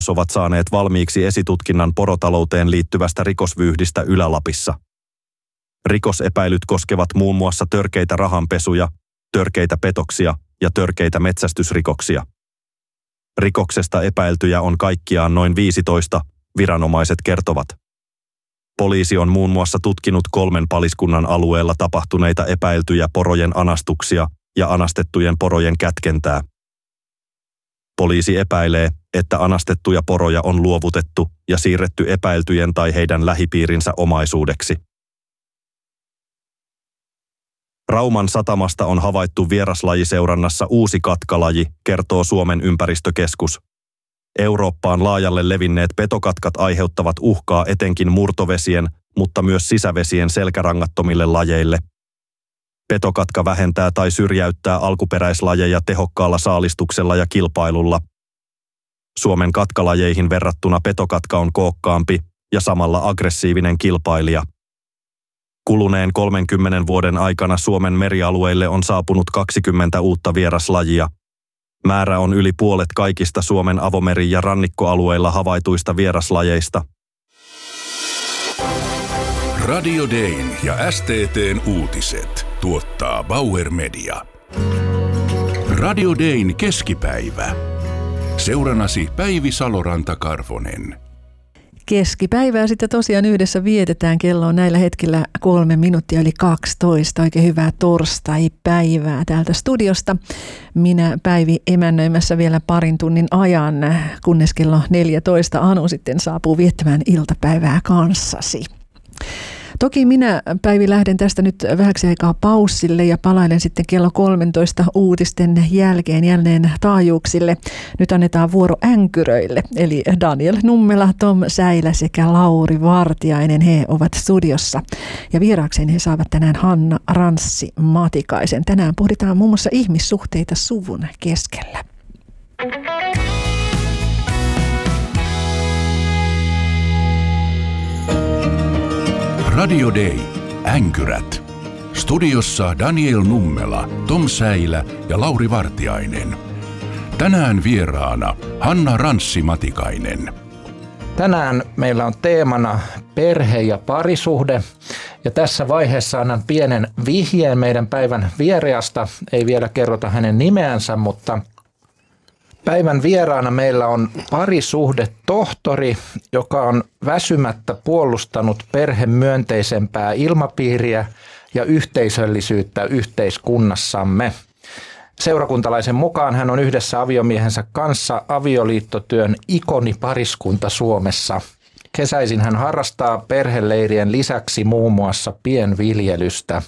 ovat saaneet valmiiksi esitutkinnan porotalouteen liittyvästä rikosvyyhdistä Ylä-Lapissa. Rikosepäilyt koskevat muun muassa törkeitä rahanpesuja, törkeitä petoksia ja törkeitä metsästysrikoksia. Rikoksesta epäiltyjä on kaikkiaan noin 15, viranomaiset kertovat. Poliisi on muun muassa tutkinut 3 paliskunnan alueella tapahtuneita epäiltyjä porojen anastuksia ja anastettujen porojen kätkentää. Poliisi epäilee, että anastettuja poroja on luovutettu ja siirretty epäiltyjen tai heidän lähipiirinsä omaisuudeksi. Rauman satamasta on havaittu vieraslajiseurannassa uusi katkalaji, kertoo Suomen ympäristökeskus. Eurooppaan laajalle levinneet petokatkat aiheuttavat uhkaa etenkin murtovesien, mutta myös sisävesien selkärangattomille lajeille. Petokatka vähentää tai syrjäyttää alkuperäislajeja tehokkaalla saalistuksella ja kilpailulla. Suomen katkalajeihin verrattuna petokatka on kookkaampi ja samalla aggressiivinen kilpailija. Kuluneen 30 vuoden aikana Suomen merialueille on saapunut 20 uutta vieraslajia. Määrä on yli puolet kaikista Suomen avomeri- ja rannikkoalueilla havaituista vieraslajeista. Radio Dayn ja STT:n uutiset tuottaa Bauer Media. Radio Dayn keskipäivä. Seurannasi Päivi Saloranta-Karvonen. Keskipäivää sitten tosiaan yhdessä vietetään. Kello on näillä hetkillä 3 minuuttia yli 12. Oikein hyvää torstai-päivää täältä studiosta. Minä Päivi emännöimässä vielä parin tunnin ajan, kunnes kello 14 Anu sitten saapuu viettämään iltapäivää kanssasi. Toki minä, Päivi, lähden tästä nyt vähäksi aikaa paussille ja palailen sitten kello 13 uutisten jälkeen jälleen taajuuksille. Nyt annetaan vuoro änkyröille, eli Daniel Nummela, Tom Säilä sekä Lauri Vartiainen. He ovat studiossa. Ja vieraakseen he saavat tänään Hanna Ranssi Matikaisen. Tänään pohditaan muun muassa ihmissuhteita suvun keskellä. Radio Day. Änkyrät. Studiossa Daniel Nummela, Tom Säilä ja Lauri Vartiainen. Tänään vieraana Hanna Ranssi Matikainen. Tänään meillä on teemana perhe ja parisuhde. Ja tässä vaiheessa annan pienen vihjeen meidän päivän vieraasta. Ei vielä kerrota hänen nimeänsä, mutta päivän vieraana meillä on parisuhdetohtori, joka on väsymättä puolustanut perhemyönteisempää ilmapiiriä ja yhteisöllisyyttä yhteiskunnassamme. Seurakuntalaisen mukaan hän on yhdessä aviomiehensä kanssa avioliittotyön ikonipariskunta Suomessa. Kesäisin hän harrastaa perheleirien lisäksi muun muassa pienviljelystä.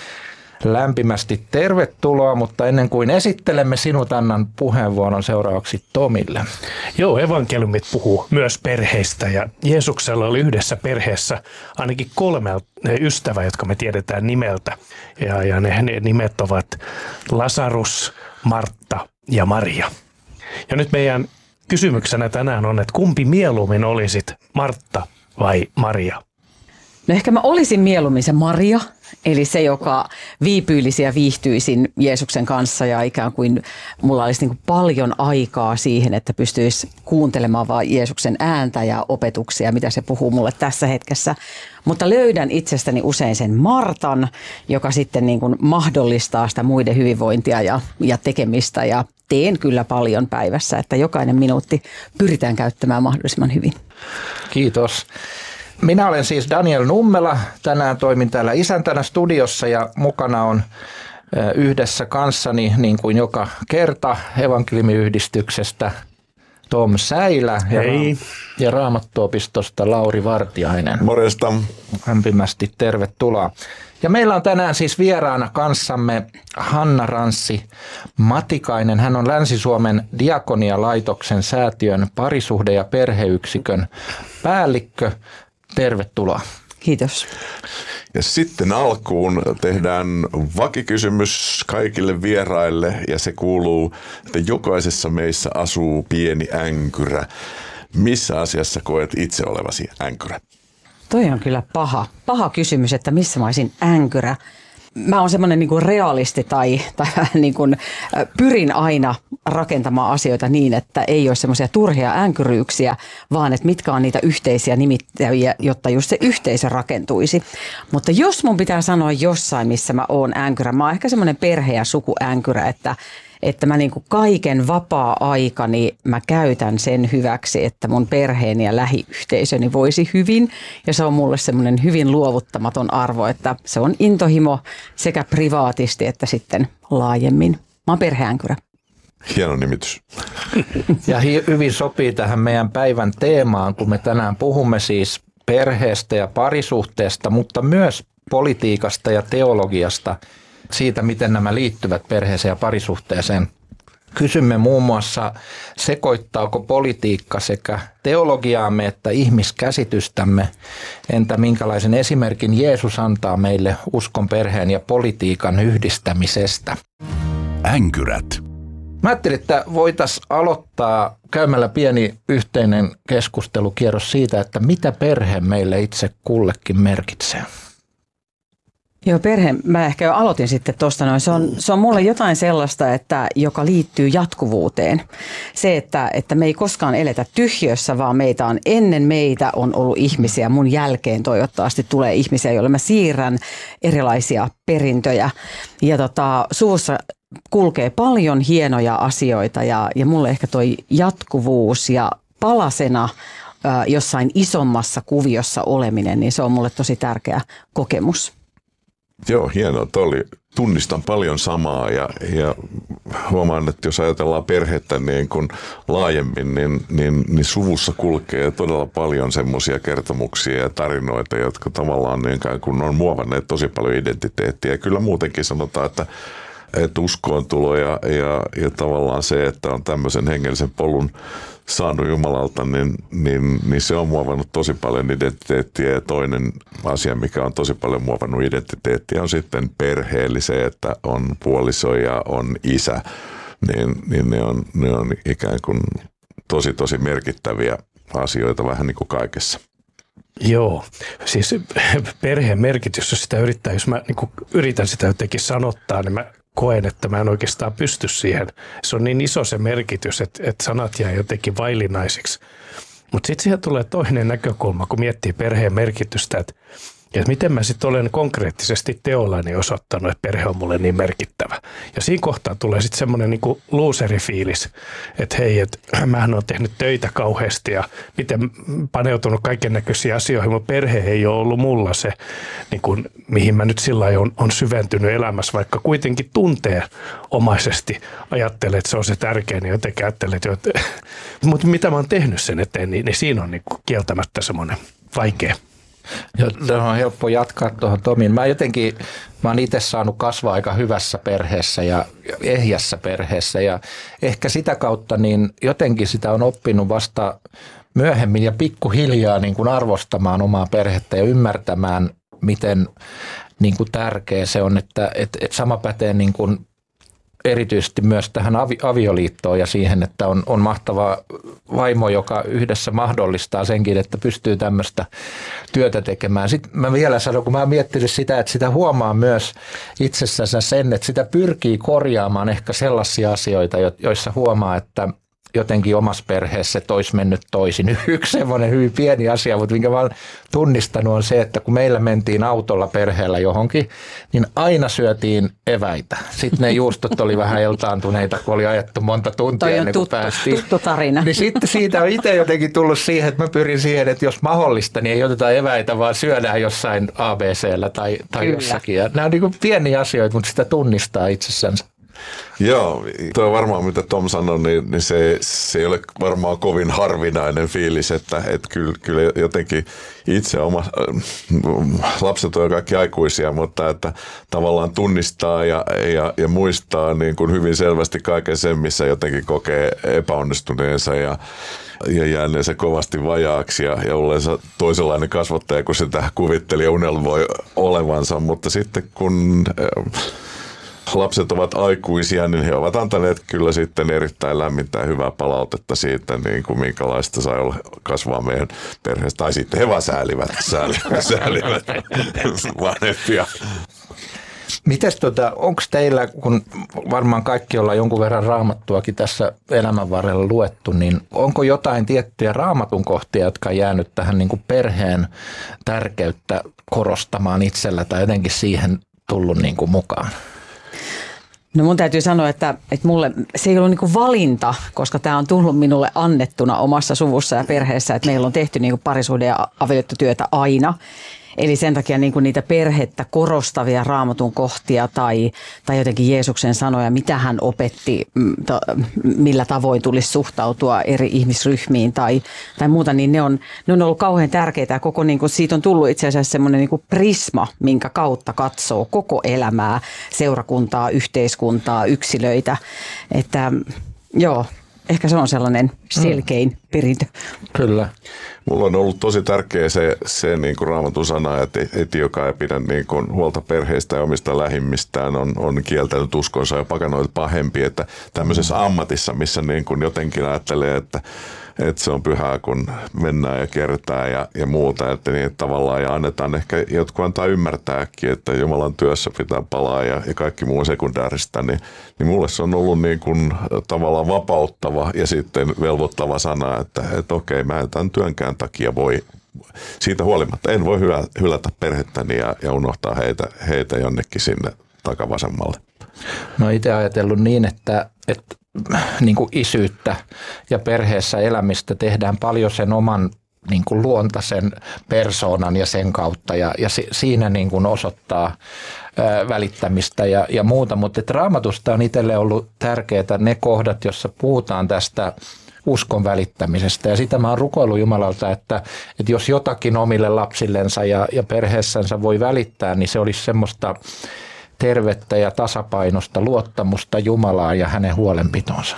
Lämpimästi tervetuloa, mutta ennen kuin esittelemme sinut, annan puheenvuoron seuraavaksi Tomille. Joo, evankeliumit puhuu myös perheistä ja Jeesuksella oli yhdessä perheessä ainakin 3 ystävää, jotka me tiedetään nimeltä. Ja ne nimet ovat Lasarus, Martta ja Maria. Ja nyt meidän kysymyksenä tänään on, että kumpi mieluummin olisit, Martta vai Maria? No ehkä mä olisin mieluummin se Maria, eli se, joka viipyilisi ja viihtyisin Jeesuksen kanssa ja ikään kuin mulla olisi niin kuin paljon aikaa siihen, että pystyisi kuuntelemaan vaan Jeesuksen ääntä ja opetuksia, mitä se puhuu mulle tässä hetkessä. Mutta löydän itsestäni usein sen Martan, joka sitten niin kuin mahdollistaa sitä muiden hyvinvointia ja tekemistä ja teen kyllä paljon päivässä, että jokainen minuutti pyritään käyttämään mahdollisimman hyvin. Kiitos. Minä olen siis Daniel Nummela. Tänään toimin täällä isäntänä studiossa ja mukana on yhdessä kanssani, niin kuin joka kerta, evankeliumiyhdistyksestä Tom Säilä ja Raamattuopistosta Lauri Vartiainen. Morjesta. Lämpimästi tervetuloa. Ja meillä on tänään siis vieraana kanssamme Hanna Ranssi Matikainen. Hän on Länsi-Suomen Diakonialaitoksen säätiön parisuhde- ja perheyksikön päällikkö. Tervetuloa. Kiitos. Ja sitten alkuun tehdään vakikysymys kaikille vieraille ja se kuuluu, että jokaisessa meissä asuu pieni änkyrä. Missä asiassa koet itse olevasi änkyrä? Toi on kyllä paha kysymys, että missä mä olisin änkyrä. mä oon semmoinen niin kuin realisti tai niin kuin pyrin aina rakentamaan asioita niin, että ei ole semmoisia turhia änkyryyksiä, vaan että mitkä on niitä yhteisiä nimittäjiä, jotta just se yhteisö rakentuisi. Mutta jos mun pitää sanoa jossain, missä mä oon änkyrä, mä oon ehkä semmoinen perhe- ja sukuänkyrä, että mä niin kuin kaiken vapaa-aikani mä käytän sen hyväksi, että mun perheeni ja lähiyhteisöni voisi hyvin. Ja se on mulle semmoinen hyvin luovuttamaton arvo, että se on intohimo sekä privaatisti että sitten laajemmin. Mä oon perheänkyrä. Hieno nimitys. Ja hyvin sopii tähän meidän päivän teemaan, kun me tänään puhumme siis perheestä ja parisuhteesta, mutta myös politiikasta ja teologiasta, siitä miten nämä liittyvät perheeseen ja parisuhteeseen. Kysymme muun muassa, sekoittaako politiikka sekä teologiaamme että ihmiskäsitystämme. Entä minkälaisen esimerkin Jeesus antaa meille uskon, perheen ja politiikan yhdistämisestä? Änkyrät. Mä ajattelin, että voitaisiin aloittaa käymällä pieni yhteinen keskustelukierros siitä, että mitä perhe meille itse kullekin merkitsee. Joo, perhe, mä ehkä jo aloitin sitten tuosta noin. Se on mulle jotain sellaista, joka liittyy jatkuvuuteen. Se, että me ei koskaan eletä tyhjössä, vaan meitä on ennen meitä on ollut ihmisiä. Mun jälkeen toivottavasti tulee ihmisiä, joille mä siirrän erilaisia perintöjä. Ja suvussa kulkee paljon hienoja asioita ja mulle ehkä toi jatkuvuus ja palasena jossain isommassa kuviossa oleminen, niin se on mulle tosi tärkeä kokemus. Joo, hienoa. Tunnistan paljon samaa ja huomaan, että jos ajatellaan perhettä niin kuin laajemmin, niin suvussa kulkee todella paljon semmoisia kertomuksia ja tarinoita, jotka tavallaan niin kuin on muovanneet tosi paljon identiteettiä. Ja kyllä muutenkin sanotaan, että uskoontulo ja tavallaan se, että on tämmöisen hengellisen polun saanut Jumalalta, niin se on muovannut tosi paljon identiteettiä. Ja toinen asia, mikä on tosi paljon muovannut identiteettiä, on sitten perheellise, että on puoliso ja on isä. Niin ne on ikään kuin tosi merkittäviä asioita vähän niin kuin kaikessa. Joo, siis perheen merkitys, jos mä niin yritän sitä jotenkin sanottaa, niin mä koen, että mä en oikeastaan pysty siihen. Se on niin iso se merkitys, että sanat jää jotenkin vaillinaisiksi. Mutta sitten siihen tulee toinen näkökulma, kun miettii perheen merkitystä, että miten mä sitten olen konkreettisesti teollani osoittanut, että perhe on mulle niin merkittävä. Ja siinä kohtaa tulee sitten semmoinen niinku looserifiilis, että hei, että mähän olen tehnyt töitä kauheasti ja miten paneutunut kaiken näköisiin asioihin, mutta perhe ei ole ollut mulla se, niinku, mihin mä nyt sillä lailla on syventynyt elämässä, vaikka kuitenkin tunteenomaisesti ajattelen, että se on se tärkein, niin jotenkin ajattelen, että mutta mitä mä oon tehnyt sen eteen, niin siinä on niinku kieltämättä semmoinen vaikea. Ja on helppo jatkaa tuohon Tomiin. Mä oon itse saanut kasvaa aika hyvässä perheessä ja ehjässä perheessä ja ehkä sitä kautta niin jotenkin sitä on oppinut vasta myöhemmin ja pikkuhiljaa niin kuin arvostamaan omaa perhettä ja ymmärtämään, miten niin kuin tärkeä se on, että sama pätee niin kuin erityisesti myös tähän avioliittoon ja siihen, että on mahtava vaimo, joka yhdessä mahdollistaa senkin, että pystyy tämmöistä työtä tekemään. Sitten mä vielä sanon, kun mä miettinyt sitä, että sitä huomaa myös itsessänsä sen, että sitä pyrkii korjaamaan ehkä sellaisia asioita, joissa huomaa, että jotenkin omassa perheessä se olisi mennyt toisin. Yksi semmoinen hyvin pieni asia, mutta minkä mä olen tunnistanut on se, että kun meillä mentiin autolla perheellä johonkin, niin aina syötiin eväitä. Sitten ne juustot oli vähän eltaantuneita, kun oli ajettu monta tuntia ennen kuin päästiin. Tuttu tarina. Niin sitten siitä on itse jotenkin tullut siihen, että mä pyrin siihen, että jos mahdollista, niin ei oteta eväitä, vaan syödään jossain ABC:llä tai jossakin. Ja nämä on niin kuin pieniä asioita, mutta sitä tunnistaa itsessänsä. Joo, tuo varmaan mitä Tom sanoi, niin se ei ole varmaan kovin harvinainen fiilis, että kyllä jotenkin itse lapset on kaikki aikuisia, mutta että tavallaan tunnistaa ja muistaa niin kuin hyvin selvästi kaiken sen, missä jotenkin kokee epäonnistuneensa ja jääneensä kovasti vajaaksi ja olleensa toisenlainen kasvattaja, kun sitä kuvitteli ja unelmoi olevansa, mutta sitten kun lapset ovat aikuisia, niin he ovat antaneet kyllä sitten erittäin lämmintä ja hyvää palautetta siitä, niin kuin minkälaista sai olla kasvaa meidän perheessä. Tai sitten he vaan säälivät vanhempia. Mites onko teillä, kun varmaan kaikki ollaan jonkun verran raamattuakin tässä elämän varrella luettu, niin onko jotain tiettyjä raamatun kohtia, jotka on jäänyt tähän niin kuin perheen tärkeyttä korostamaan itsellä tai jotenkin siihen tullut niin kuin mukaan? No mun täytyy sanoa, että mulle se ei ollut niinku valinta, koska tämä on tullut minulle annettuna omassa suvussa ja perheessä, että meillä on tehty niinku parisuhde- ja avioliittotyötä aina. Eli sen takia niinku niitä perhettä korostavia raamatun kohtia tai jotenkin Jeesuksen sanoja, mitä hän opetti, millä tavoin tulisi suhtautua eri ihmisryhmiin tai muuta, niin ne on ollut kauhean tärkeitä. Koko niinku, siitä on tullut itse asiassa semmoinen niinku prisma, minkä kautta katsoo koko elämää, seurakuntaa, yhteiskuntaa, yksilöitä. Että joo, ehkä se on sellainen selkein perintö. Kyllä. Mulla on ollut tosi tärkeä se niin kuin Raamatun sana, että joka ei pidä niin kuin huolta perheistä ja omista lähimmistään, on kieltänyt uskonsa ja pakanoita pahempi. Että tämmöisessä ammatissa, missä niin kuin jotenkin ajattelee, että se on pyhää, kun mennään ja kierretään ja muuta, että niin tavallaan ja annetaan ehkä, jotkut antaa ymmärtääkin, että Jumalan työssä pitää palaa ja kaikki muu sekundääristä, niin mulle se on ollut niin kuin tavallaan vapauttava ja sitten velvoittava sana, että okei, mä en tämän työnkään takia voi, siitä huolimatta en voi hylätä perhettäni ja unohtaa heitä jonnekin sinne takavasemmalle. No itse ajatellut niin, että niin kuin isyyttä ja perheessä elämistä tehdään paljon sen oman niin kuin luontaisen persoonan ja sen kautta ja siinä niin kuin osoittaa välittämistä ja muuta, mutta Raamatusta on itselle ollut tärkeää ne kohdat, jossa puhutaan tästä uskon välittämisestä ja sitä mä oon rukoillut Jumalalta, että jos jotakin omille lapsillensa ja perheessänsä voi välittää, niin se olisi semmoista tervettä ja tasapainosta luottamusta Jumalaan ja hänen huolenpitonsa.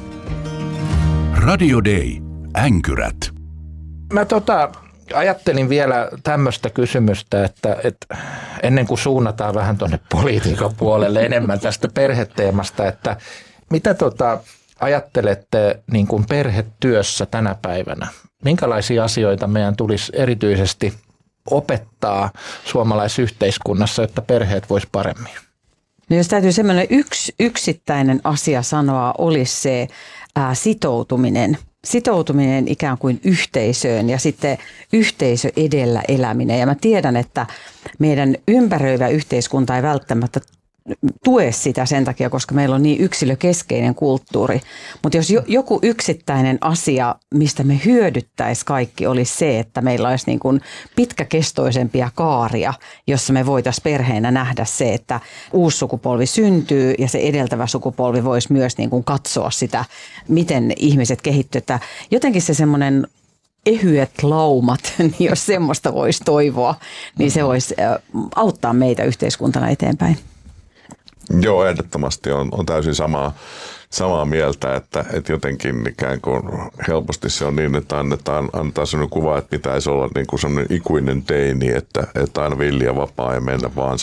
Radio Day. Änkyrät. Mä ajattelin vielä tämmöistä kysymystä, että ennen kuin suunnataan vähän tuonne politiikan puolelle enemmän tästä perheteemasta, että mitä ajattelette niin kuin perhetyössä tänä päivänä? Minkälaisia asioita meidän tulisi erityisesti opettaa suomalaisyhteiskunnassa, jotta perheet vois paremmin? No jos täytyy semmoinen yksittäinen asia sanoa, olisi se sitoutuminen. Sitoutuminen ikään kuin yhteisöön ja sitten yhteisö edellä eläminen. Ja mä tiedän, että meidän ympäröivä yhteiskunta ei välttämättä tue sitä sen takia, koska meillä on niin yksilökeskeinen kulttuuri. Mutta jos joku yksittäinen asia, mistä me hyödyttäisiin kaikki, olisi se, että meillä olisi niin kuin pitkäkestoisempia kaaria, jossa me voitaisiin perheenä nähdä se, että uusi sukupolvi syntyy ja se edeltävä sukupolvi voisi myös niin kuin katsoa sitä, miten ihmiset kehittyvät. Jotenkin se semmoinen ehyet laumat, niin jos semmoista voisi toivoa, niin se voisi auttaa meitä yhteiskuntana eteenpäin. Joo, ehdottomasti on täysin samaa mieltä, että jotenkin ikään kuin helposti se on niin, että annetaan sellainen kuva, että pitäisi olla niin kuin sellainen ikuinen teini, että aina villi ja vapaa ja mennä vaan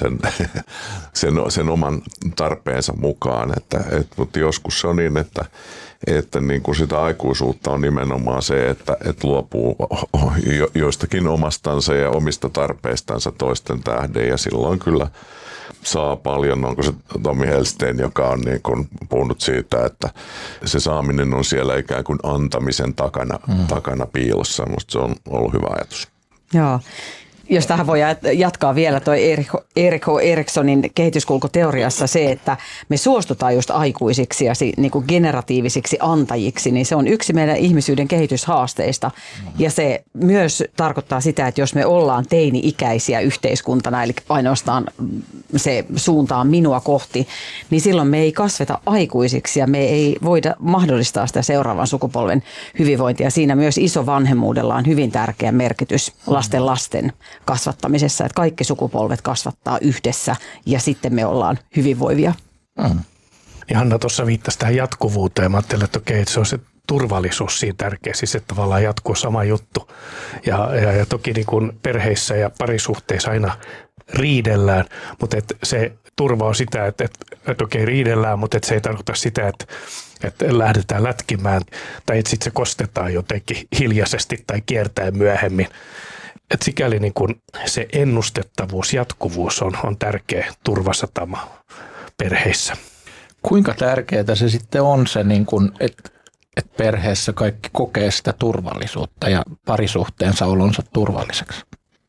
sen oman tarpeensa mukaan. Mutta joskus se on niin, että niin kuin sitä aikuisuutta on nimenomaan se, että luopuu joistakin omastansa ja omista tarpeistansa toisten tähden ja silloin kyllä saa paljon, onko se Tommy Helstein, joka on niin kuin puhunut siitä, että se saaminen on siellä ikään kuin antamisen takana piilossa. Minusta se on ollut hyvä ajatus. Joo. Jos tähän voi jatkaa vielä toi Erik H. Eriksonin kehityskulkuteoriassa se, että me suostutaan just aikuisiksi ja niin kuin generatiivisiksi antajiksi, niin se on yksi meidän ihmisyyden kehityshaasteista. Ja se myös tarkoittaa sitä, että jos me ollaan teini-ikäisiä yhteiskuntana, eli ainoastaan se suuntaa minua kohti, niin silloin me ei kasveta aikuisiksi ja me ei voida mahdollistaa sitä seuraavan sukupolven hyvinvointia. Siinä myös isovanhemmuudella on hyvin tärkeä merkitys lasten kasvattamisessa, että kaikki sukupolvet kasvattaa yhdessä ja sitten me ollaan hyvinvoivia. Ja Hanna tuossa viittasi tähän jatkuvuuteen. Mä ajattelin, että okei, että se on se turvallisuus siinä tärkeä, siis että tavallaan jatkuu sama juttu. Ja toki niin kuin perheissä ja parisuhteissa aina riidellään, mutta että se turva on sitä, että okei riidellään, mutta että se ei tarkoita sitä, että lähdetään lätkimään tai että sitten se kostetaan jotenkin hiljaisesti tai kiertäen myöhemmin. sikäli niin kuin se ennustettavuus, jatkuvuus on tärkeä turvasatama perheissä. Kuinka tärkeää se sitten on se, niin kuin, että perheessä kaikki kokee sitä turvallisuutta ja parisuhteensa olonsa turvalliseksi?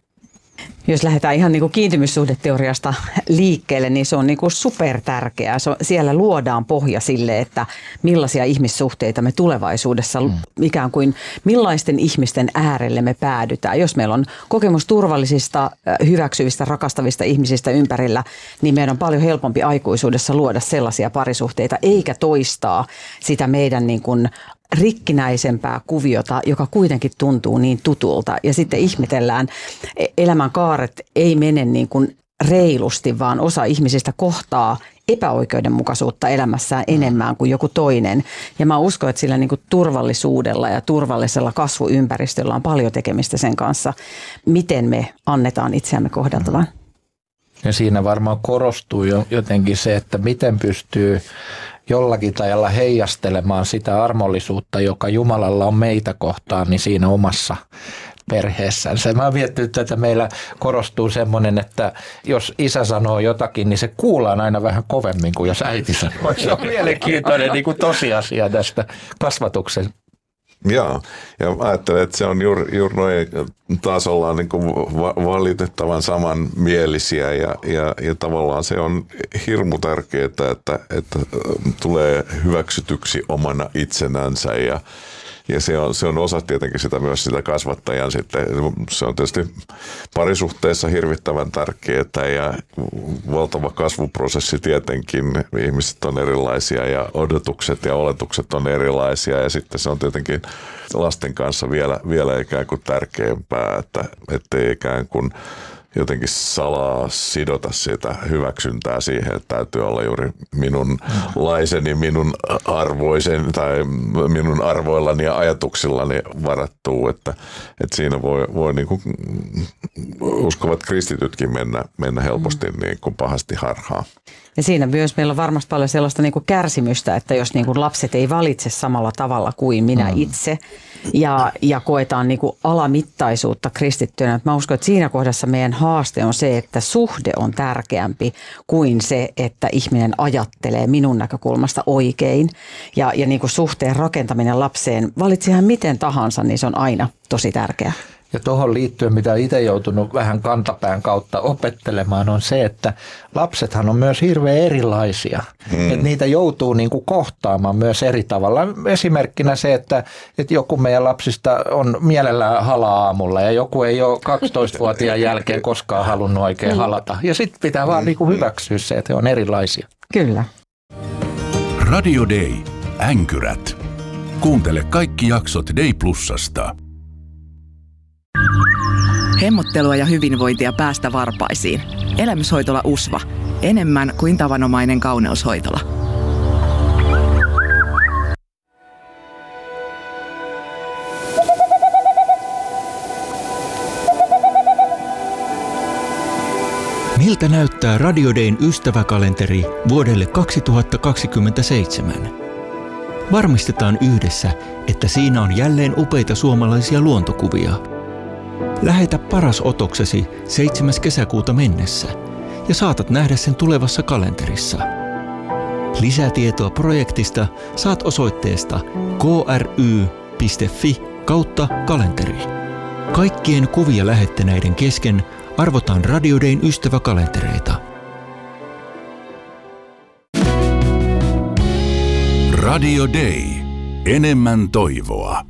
Jos lähdetään ihan niin kuin kiintymyssuhdeteoriasta liikkeelle, niin se on niin kuin supertärkeää. Siellä luodaan pohja sille, että millaisia ihmissuhteita me tulevaisuudessa, ikään kuin millaisten ihmisten äärelle me päädytään. Jos meillä on kokemus turvallisista, hyväksyvistä, rakastavista ihmisistä ympärillä, niin meidän on paljon helpompi aikuisuudessa luoda sellaisia parisuhteita, eikä toistaa sitä meidän niin kuin rikkinäisempää kuviota, joka kuitenkin tuntuu niin tutulta. Ja sitten ihmetellään, elämän kaaret ei mene niin kuin reilusti, vaan osa ihmisistä kohtaa epäoikeudenmukaisuutta elämässään enemmän kuin joku toinen. Ja mä uskon, että sillä niin kuin turvallisuudella ja turvallisella kasvuympäristöllä on paljon tekemistä sen kanssa, miten me annetaan itseämme kohdeltavan. Ja siinä varmaan korostuu jotenkin se, että miten pystyy jollakin tavalla heijastelemaan sitä armollisuutta, joka Jumalalla on meitä kohtaan, niin siinä omassa perheessänsä. Mä oon miettinyt, että meillä korostuu semmoinen, että jos isä sanoo jotakin, niin se kuullaan aina vähän kovemmin kuin jos äiti sanoo. Se on mielenkiintoinen niin kuin tosiasia tästä kasvatuksen. Joo, ja ajattelen, että se on juuri noin, taas ollaan niin kuin valitettavan samanmielisiä ja tavallaan se on hirmu tärkeää, että tulee hyväksytyksi omana itsenänsä ja se on osa tietenkin sitä myös sitä kasvattajan sitten. Se on tietysti parisuhteessa hirvittävän tärkeää ja valtava kasvuprosessi tietenkin. Ihmiset on erilaisia ja odotukset ja oletukset on erilaisia ja sitten se on tietenkin lasten kanssa vielä ikään kuin tärkeämpää, että ettei ikään kuin jotenkin salaa sidota sitä hyväksyntää siihen, että täytyy olla juuri minun laiseni, minun arvoisen tai minun arvoillani ja ajatuksillani varattuu, että siinä voi niin kuin uskovat kristitytkin mennä helposti niin kuin pahasti harhaan. Ja siinä myös meillä on varmasti paljon sellaista niin kuin kärsimystä, että jos niin kuin lapset ei valitse samalla tavalla kuin minä itse ja koetaan niin kuin alamittaisuutta kristittynä. Mä uskon, että siinä kohdassa meidän haaste on se, että suhde on tärkeämpi kuin se, että ihminen ajattelee minun näkökulmasta oikein. Ja niin kuin suhteen rakentaminen lapseen, valitsi hän miten tahansa, niin se on aina tosi tärkeää. Ja tuohon liittyen, mitä itse joutunut vähän kantapään kautta opettelemaan, on se, että lapsethan on myös hirveän erilaisia. Että niitä joutuu niin kuin kohtaamaan myös eri tavalla. Esimerkkinä se, että joku meidän lapsista on mielellään hala-aamulla ja joku ei ole 12-vuotiaan jälkeen koskaan halunnut oikein halata. Ja sitten pitää vaan niin kuin hyväksyä se, että he on erilaisia. Kyllä. Radio Day. Änkyrät. Kuuntele kaikki jaksot Day Plusasta. Hemmottelua ja hyvinvointia päästä varpaisiin. Elämyshoitola USVA. Enemmän kuin tavanomainen kauneushoitola. Miltä näyttää Radio Dayn ystäväkalenteri vuodelle 2027? Varmistetaan yhdessä, että siinä on jälleen upeita suomalaisia luontokuvia. Lähetä paras otoksesi 7. kesäkuuta mennessä ja saatat nähdä sen tulevassa kalenterissa. Lisätietoa projektista saat osoitteesta kry.fi/kalenteri. Kaikkien kuvia lähettäneiden kesken arvotaan Radio Dayn ystäväkalentereita. Radio Day. Enemmän toivoa.